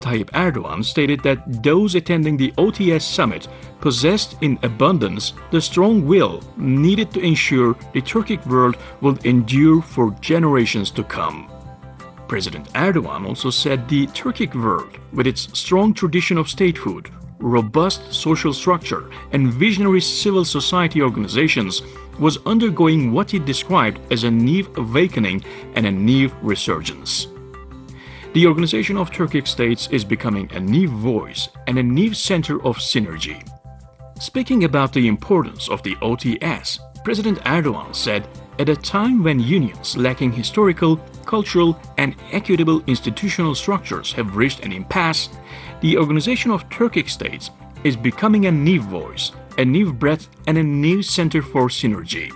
Tayyip Erdogan stated that those attending the OTS summit possessed in abundance the strong will needed to ensure the Turkic world would endure for generations to come. President Erdogan also said the Turkic world, with its strong tradition of statehood, robust social structure, and visionary civil society organizations, was undergoing what he described as a new awakening and a new resurgence. The Organization of Turkic States is becoming a new voice and a new center of synergy. Speaking about the importance of the OTS, President Erdogan said, "At a time when unions lacking historical, cultural, and equitable institutional structures have reached an impasse, the Organization of Turkic States is becoming a new voice, a new breath, and a new center for synergy."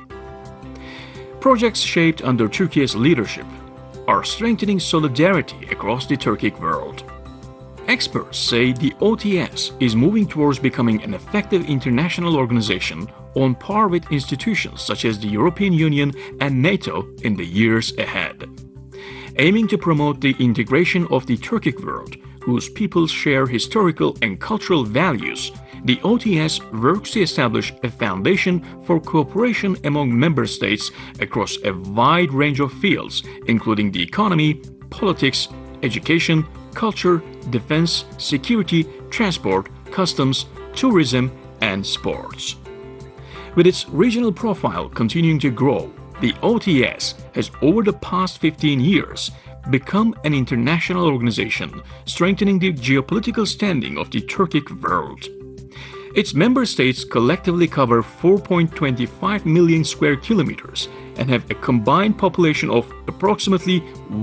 Projects shaped under Turkey's leadership are strengthening solidarity across the Turkic world. Experts say the OTS is moving towards becoming an effective international organization on par with institutions such as the European Union and NATO in the years ahead. Aiming to promote the integration of the Turkic world, whose peoples share historical and cultural values, the OTS works to establish a foundation for cooperation among member states across a wide range of fields, including the economy, politics, education, culture, defense, security, transport, customs, tourism, and sports. With its regional profile continuing to grow, the OTS has over the past 15 years become an international organization, strengthening the geopolitical standing of the Turkic world. Its member states collectively cover 4.25 million square kilometers and have a combined population of approximately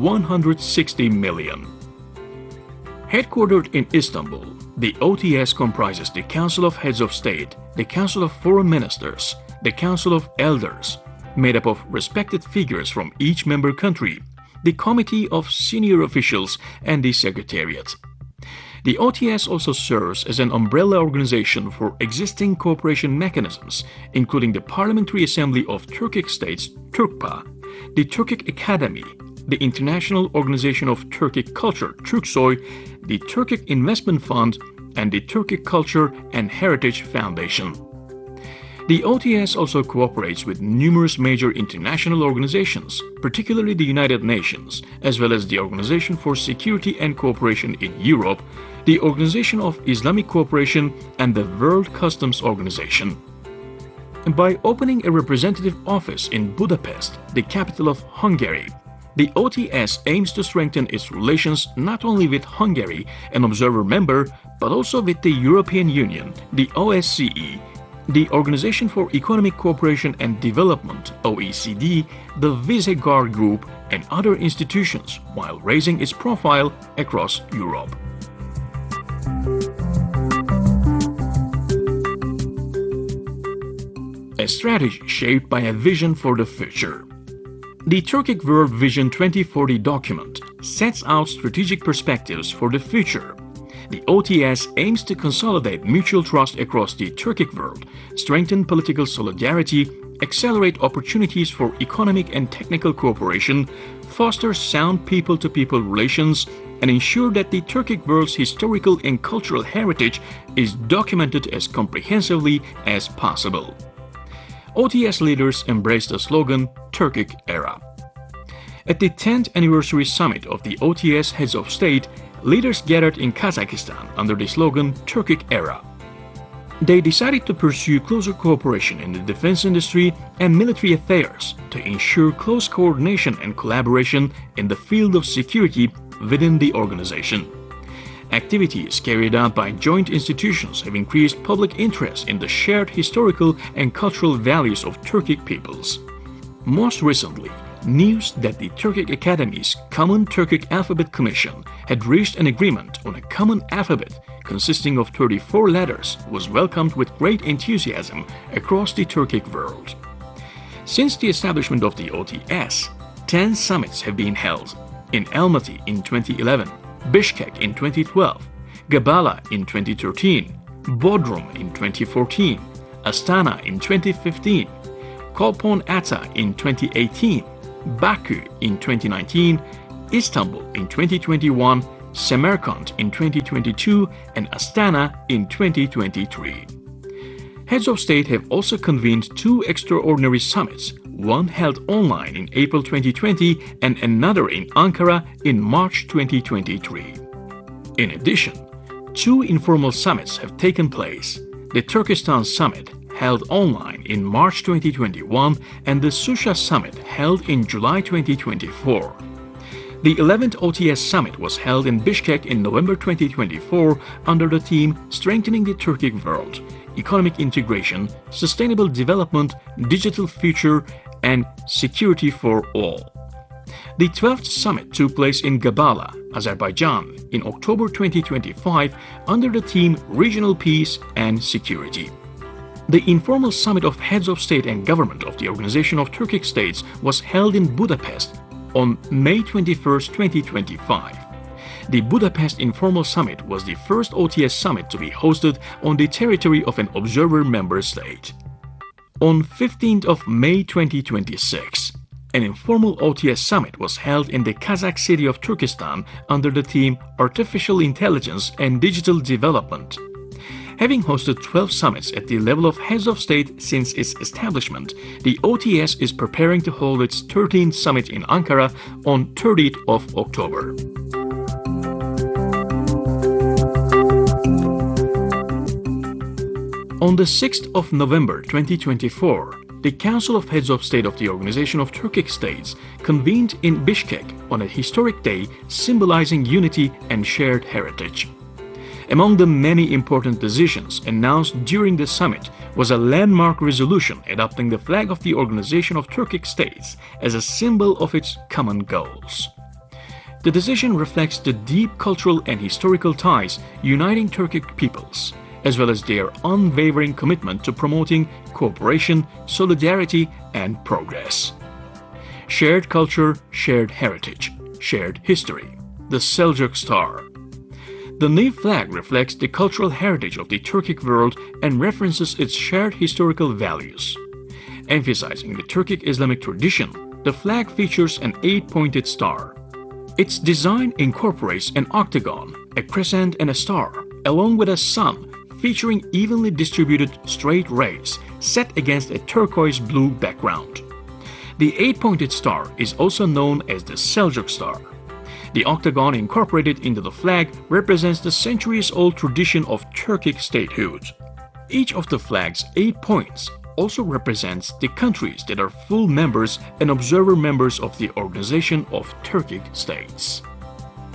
160 million. Headquartered in Istanbul, the OTS comprises the Council of Heads of State, the Council of Foreign Ministers, the Council of Elders, made up of respected figures from each member country, the Committee of Senior Officials, and the Secretariat. The OTS also serves as an umbrella organization for existing cooperation mechanisms, including the Parliamentary Assembly of Turkic States, TÜRKPA, the Turkic Academy, the International Organization of Turkic Culture, Turksoy, the Turkic Investment Fund, and the Turkic Culture and Heritage Foundation. The OTS also cooperates with numerous major international organizations, particularly the United Nations, as well as the Organization for Security and Cooperation in Europe, the Organization of Islamic Cooperation, and the World Customs Organization. By opening a representative office in Budapest, the capital of Hungary, the OTS aims to strengthen its relations not only with Hungary, an observer member, but also with the European Union, the OSCE, the Organization for Economic Cooperation and Development, OECD, the Visegrad Group, and other institutions, while raising its profile across Europe. A strategy shaped by a vision for the future. The Turkic World Vision 2040 document sets out strategic perspectives for the future. The OTS aims to consolidate mutual trust across the Turkic world, strengthen political solidarity, accelerate opportunities for economic and technical cooperation, foster sound people-to-people relations, and ensure that the Turkic world's historical and cultural heritage is documented as comprehensively as possible. OTS leaders embraced the slogan Turkic Era. At the 10th anniversary summit of the OTS Heads of State, leaders gathered in Kazakhstan under the slogan Turkic Era. They decided to pursue closer cooperation in the defense industry and military affairs to ensure close coordination and collaboration in the field of security within the organization. Activities carried out by joint institutions have increased public interest in the shared historical and cultural values of Turkic peoples. Most recently, news that the Turkic Academy's Common Turkic Alphabet Commission had reached an agreement on a common alphabet consisting of 34 letters was welcomed with great enthusiasm across the Turkic world. Since the establishment of the OTS, 10 summits have been held in Almaty in 2011, Bishkek in 2012, Gabala in 2013, Bodrum in 2014, Astana in 2015, Kolpon Ata in 2018, Baku in 2019, Istanbul in 2021, Samarkand in 2022, and Astana in 2023. Heads of state have also convened two extraordinary summits, one held online in April 2020 and another in Ankara in March 2023. In addition, two informal summits have taken place: the Turkestan Summit, held online in March 2021, and the Susha Summit, held in July 2024. The 11th OTS Summit was held in Bishkek in November 2024 under the theme Strengthening the Turkic World, Economic Integration, Sustainable Development, Digital Future, and Security for All. The 12th Summit took place in Gabala, Azerbaijan, in October 2025 under the theme Regional Peace and Security. The informal summit of heads of state and government of the Organization of Turkic States was held in Budapest on May 21, 2025. The Budapest Informal Summit was the first OTS summit to be hosted on the territory of an observer member state. On 15th of May 2026, an informal OTS summit was held in the Kazakh city of Turkestan under the theme Artificial Intelligence and Digital Development. Having hosted 12 summits at the level of heads of state since its establishment, the OTS is preparing to hold its 13th summit in Ankara on 30th of October. On the 6th of November 2024, the Council of Heads of State of the Organization of Turkic States convened in Bishkek on a historic day symbolizing unity and shared heritage. Among the many important decisions announced during the summit was a landmark resolution adopting the flag of the Organization of Turkic States as a symbol of its common goals. The decision reflects the deep cultural and historical ties uniting Turkic peoples, as well as their unwavering commitment to promoting cooperation, solidarity, and progress. Shared culture, shared heritage, shared history. The Seljuk Star. The new flag reflects the cultural heritage of the Turkic world and references its shared historical values. Emphasizing the Turkic Islamic tradition, the flag features an 8-pointed star. Its design incorporates an octagon, a crescent, and a star, along with a sun featuring evenly distributed straight rays set against a turquoise blue background. The 8-pointed star is also known as the Seljuk Star. The octagon incorporated into the flag represents the centuries-old tradition of Turkic statehood. Each of the flag's 8 points also represents the countries that are full members and observer members of the Organization of Turkic States.